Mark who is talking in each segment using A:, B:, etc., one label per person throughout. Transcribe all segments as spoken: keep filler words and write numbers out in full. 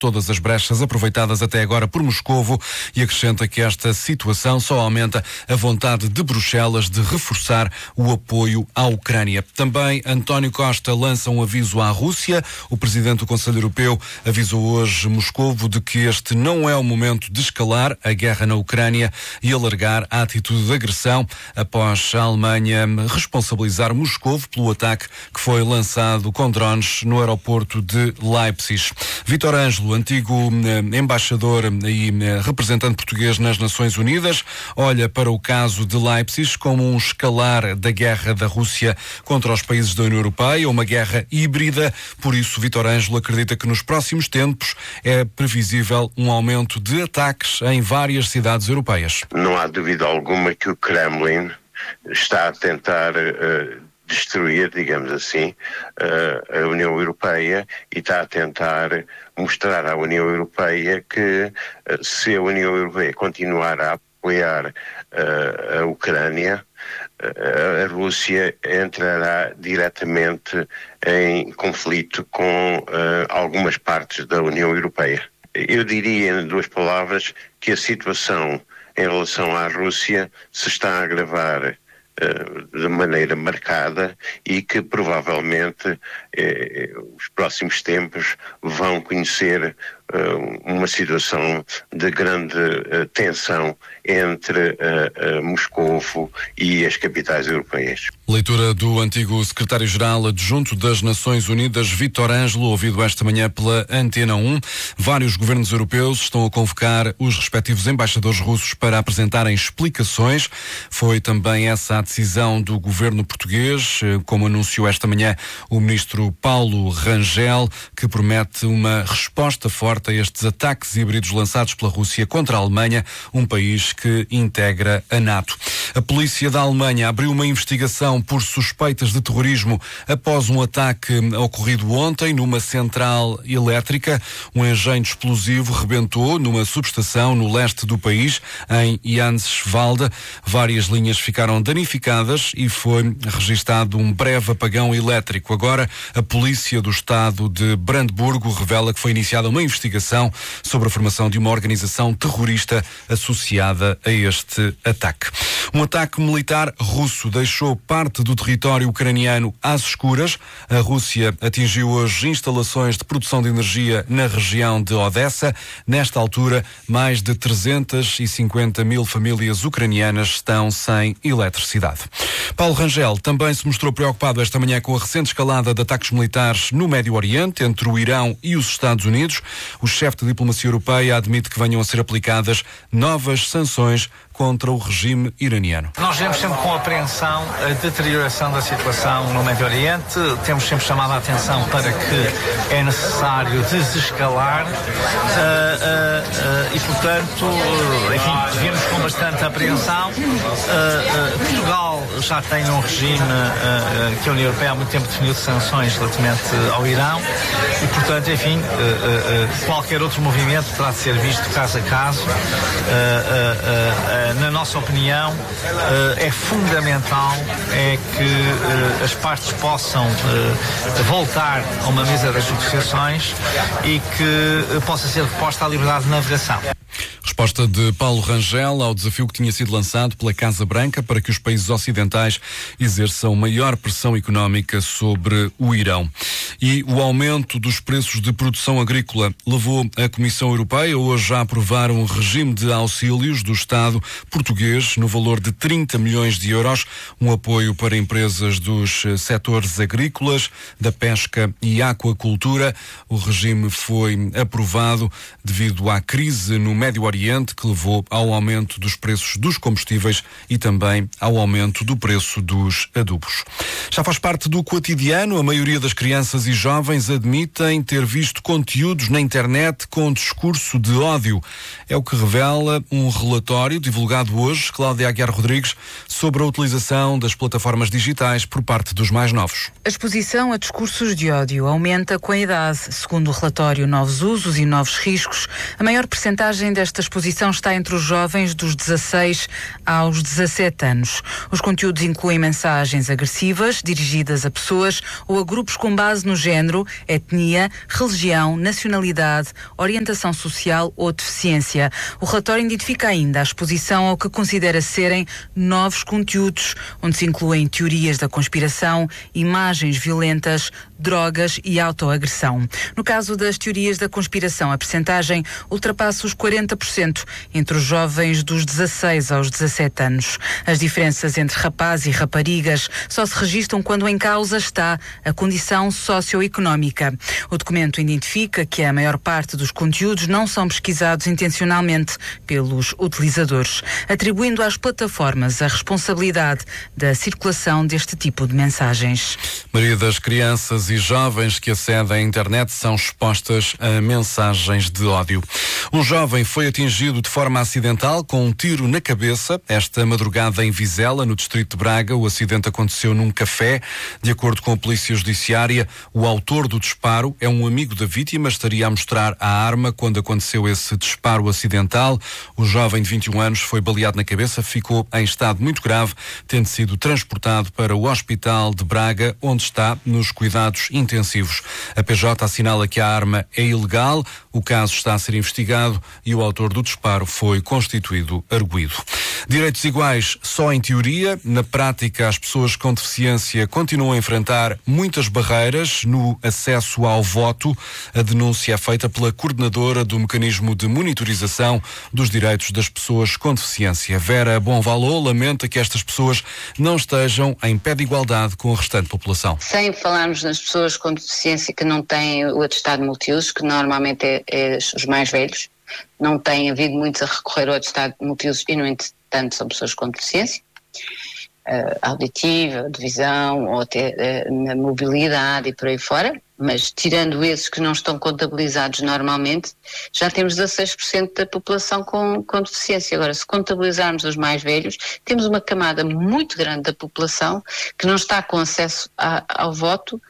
A: todas as brechas aproveitadas até agora por Moscovo e acrescenta que esta situação só aumenta a vontade de Bruxelas de reforçar o apoio à Ucrânia. Também António Costa lança um aviso à Rússia. O presidente do Conselho Europeu avisou hoje Moscovo de que este não é o momento de escalar a guerra na Ucrânia e alargar a atitude de agressão após a Alemanha responsabilizar Moscovo pelo ataque que foi lançado com drones no aeroporto de Leipzig. Vítor Ângelo, antigo eh, embaixador e eh, representante português nas Nações Unidas, olha para o caso de Leipzig como um escalar da guerra da Rússia contra os países da União Europeia, uma guerra híbrida. Por isso, Vítor Ângelo acredita que nos próximos tempos é previsível um aumento de ataques em várias cidades europeias.
B: Não há dúvida alguma que o Kremlin está a tentar uh, destruir, digamos assim, uh, a União Europeia e está a tentar mostrar à União Europeia que uh, se a União Europeia continuar a apoiar uh, a Ucrânia, uh, a Rússia entrará diretamente em conflito com uh, algumas partes da União Europeia. Eu diria, em duas palavras, que a situação em relação à Rússia se está a agravar uh, de maneira marcada e que provavelmente eh, os próximos tempos vão conhecer uh, uma situação de grande uh, tensão entre uh, uh, Moscovo e as capitais europeias.
A: Leitura do antigo secretário-geral adjunto das Nações Unidas, Vítor Ângelo, ouvido esta manhã pela Antena um. Vários governos europeus estão a convocar os respectivos embaixadores russos para apresentarem explicações. Foi também essa a decisão do governo português, como anunciou esta manhã o ministro Paulo Rangel, que promete uma resposta forte a estes ataques híbridos lançados pela Rússia contra a Alemanha, um país que integra a NATO. A polícia da Alemanha abriu uma investigação por suspeitas de terrorismo após um ataque ocorrido ontem numa central elétrica. Um engenho explosivo rebentou numa subestação no leste do país, em Janswalde. Várias linhas ficaram danificadas e foi registado um breve apagão elétrico. Agora, a polícia do estado de Brandemburgo revela que foi iniciada uma investigação sobre a formação de uma organização terrorista associada a este ataque. Um ataque militar russo deixou parte do território ucraniano às escuras. A Rússia atingiu hoje instalações de produção de energia na região de Odessa. Nesta altura, mais de trezentas e cinquenta mil famílias ucranianas estão sem eletricidade. Paulo Rangel também se mostrou preocupado esta manhã com a recente escalada de ataques militares no Médio Oriente, entre o Irão e os Estados Unidos. O chefe de diplomacia europeia admite que venham a ser aplicadas novas sanções contra o regime iraniano.
C: Nós vemos sempre com apreensão a deterioração da situação no Médio Oriente. Temos sempre chamado a atenção para que é necessário desescalar uh, uh, uh, e, portanto, uh, enfim, vemos com bastante apreensão. Uh, uh, Portugal já tem um regime uh, que a União Europeia há muito tempo definiu de sanções relativamente ao Irão e, portanto, enfim, uh, uh, qualquer outro movimento terá de ser visto caso a caso. Uh, uh, uh, Na nossa opinião, é fundamental é que as partes possam voltar a uma mesa das negociações e que possa ser reposta a liberdade de navegação.
A: Resposta de Paulo Rangel ao desafio que tinha sido lançado pela Casa Branca para que os países ocidentais exerçam maior pressão económica sobre o Irão. E o aumento dos preços de produção agrícola levou a Comissão Europeia hoje a aprovar um regime de auxílios do Estado português no valor de trinta milhões de euros, um apoio para empresas dos setores agrícolas, da pesca e aquacultura. O regime foi aprovado devido à crise no Médio Oriente, que levou ao aumento dos preços dos combustíveis e também ao aumento do preço dos adubos. Já faz parte do cotidiano, a maioria das crianças e jovens admitem ter visto conteúdos na internet com discurso de ódio. É o que revela um relatório divulgado hoje, Cláudia Aguiar Rodrigues, sobre a utilização das plataformas digitais por parte dos mais novos.
D: A exposição a discursos de ódio aumenta com a idade. Segundo o relatório Novos Usos e Novos Riscos, a maior percentagem desta exposição está entre os jovens dos dezasseis aos dezassete anos. Os conteúdos incluem mensagens agressivas, dirigidas a pessoas ou a grupos com base nos género, etnia, religião, nacionalidade, orientação social ou deficiência. O relatório identifica ainda a exposição ao que considera serem novos conteúdos, onde se incluem teorias da conspiração, imagens violentas, drogas e autoagressão. No caso das teorias da conspiração, a percentagem ultrapassa os quarenta por cento entre os jovens dos dezasseis aos dezassete anos. As diferenças entre rapazes e raparigas só se registram quando em causa está a condição socioeconómica. O documento identifica que a maior parte dos conteúdos não são pesquisados intencionalmente pelos utilizadores, atribuindo às plataformas a responsabilidade da circulação deste tipo de mensagens.
A: A maioria das crianças e jovens que acedem à internet são expostas a mensagens de ódio. Um jovem foi atingido de forma acidental com um tiro na cabeça esta madrugada em Vizela, no distrito de Braga. O acidente aconteceu num café. De acordo com a Polícia Judiciária, o autor do disparo é um amigo da vítima, estaria a mostrar a arma quando aconteceu esse disparo acidental. O jovem de vinte e um anos foi baleado na cabeça, ficou em estado muito grave, tendo sido transportado para o Hospital de Braga, onde está nos cuidados intensivos. A P J assinala que a arma é ilegal, o caso está a ser investigado e o autor do disparo foi constituído arguido. Direitos iguais só em teoria. Na prática, as pessoas com deficiência continuam a enfrentar muitas barreiras no acesso ao voto. A denúncia é feita pela coordenadora do mecanismo de monitorização dos direitos das pessoas com deficiência. Vera Bonvalô lamenta que estas pessoas não estejam em pé de igualdade com a restante população.
E: Sem falarmos nas pessoas com deficiência que não têm o atestado multiusos, que normalmente é, é os mais velhos, não tem havido muitos a recorrer ao atestado multiusos e, no entanto, são pessoas com deficiência uh, auditiva, de visão ou até uh, na mobilidade e por aí fora, mas tirando esses que não estão contabilizados normalmente, já temos dezasseis por cento da população com, com deficiência. Agora, se contabilizarmos os mais velhos, temos uma camada muito grande da população que não está com acesso a, ao voto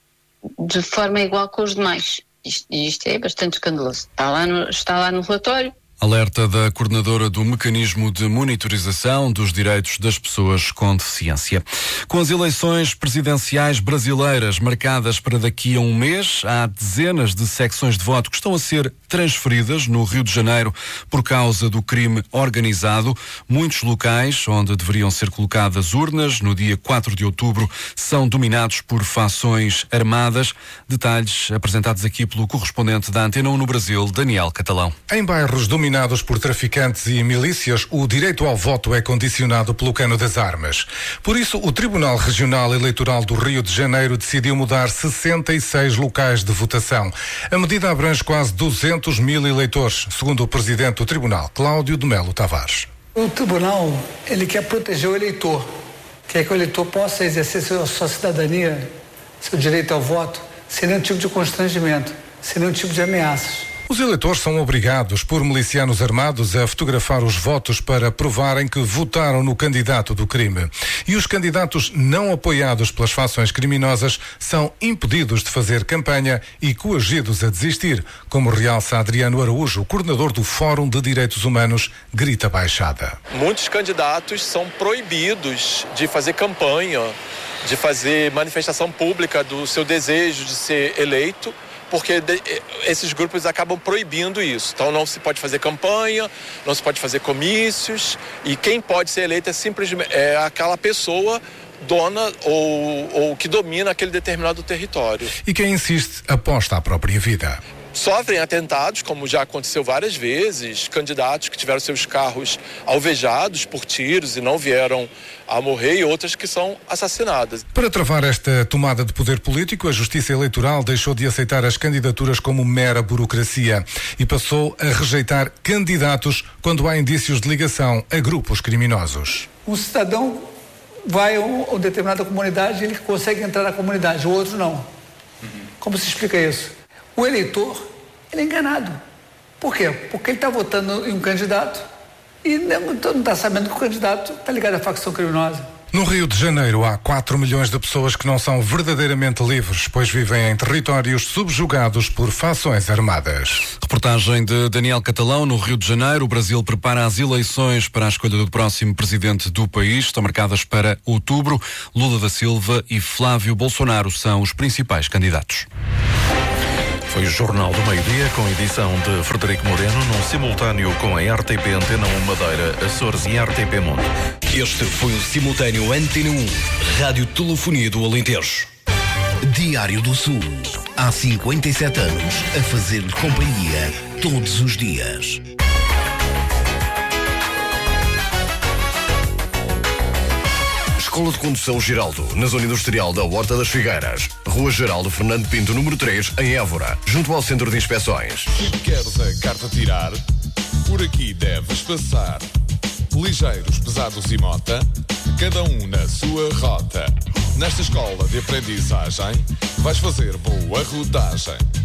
E: de forma igual com os demais. Isto, isto é bastante escandaloso. Está lá no, está lá no relatório.
A: Alerta da coordenadora do mecanismo de monitorização dos direitos das pessoas com deficiência. Com as eleições presidenciais brasileiras marcadas para daqui a um mês, há dezenas de secções de voto que estão a ser transferidas no Rio de Janeiro por causa do crime organizado. Muitos locais onde deveriam ser colocadas urnas no dia quatro de outubro são dominados por facções armadas. Detalhes apresentados aqui pelo correspondente da Antena um no Brasil, Daniel Catalão.
F: Em bairros dominados por traficantes e milícias, o direito ao voto é condicionado pelo cano das armas. Por isso, o Tribunal Regional Eleitoral do Rio de Janeiro decidiu mudar sessenta e seis locais de votação. A medida abrange quase duzentos mil eleitores, segundo o presidente do Tribunal, Cláudio de Melo Tavares.
G: O Tribunal, ele quer proteger o eleitor, quer que o eleitor possa exercer sua, sua cidadania, seu direito ao voto, sem nenhum tipo de constrangimento, sem nenhum tipo de ameaças.
F: Os eleitores são obrigados por milicianos armados a fotografar os votos para provarem que votaram no candidato do crime. E os candidatos não apoiados pelas facções criminosas são impedidos de fazer campanha e coagidos a desistir, como realça Adriano Araújo, coordenador do Fórum de Direitos Humanos Grita Baixada.
H: Muitos candidatos são proibidos de fazer campanha, de fazer manifestação pública do seu desejo de ser eleito, porque de, esses grupos acabam proibindo isso. Então não se pode fazer campanha, não se pode fazer comícios, e quem pode ser eleito é simplesmente é aquela pessoa dona ou, ou que domina aquele determinado território.
F: E quem insiste aposta a própria vida.
H: Sofrem atentados, como já aconteceu várias vezes, candidatos que tiveram seus carros alvejados por tiros e não vieram a morrer, e outras que são assassinadas.
F: Para travar esta tomada de poder político, a Justiça Eleitoral deixou de aceitar as candidaturas como mera burocracia e passou a rejeitar candidatos quando há indícios de ligação a grupos criminosos.
G: Um cidadão vai a uma determinada comunidade e ele consegue entrar na comunidade, o outro não. Uhum. Como se explica isso? O eleitor, ele é enganado. Por quê? Porque ele está votando em um candidato e não está sabendo que o candidato está ligado à facção criminosa.
F: No Rio de Janeiro há quatro milhões de pessoas que não são verdadeiramente livres, pois vivem em territórios subjugados por facções armadas.
A: Reportagem de Daniel Catalão. No Rio de Janeiro, o Brasil prepara as eleições para a escolha do próximo presidente do país. Estão marcadas para outubro. Lula da Silva e Flávio Bolsonaro são os principais candidatos.
I: Foi o Jornal do Meio-Dia, com edição de Frederico Moreno, num simultâneo com a R T P Antena um Madeira, Açores e R T P Monte.
J: Este foi o simultâneo Antena um, Rádio Telefonia do Alentejo. Diário do Sul. Há cinquenta e sete anos a fazer-lhe companhia todos os dias. Escola de Condução Geraldo, na Zona Industrial da Horta das Figueiras. Rua Geraldo Fernando Pinto, número três, em Évora, junto ao Centro de Inspeções.
K: Se queres a carta tirar, por aqui deves passar. Ligeiros, pesados e mota, cada um na sua rota. Nesta escola de aprendizagem, vais fazer boa rodagem.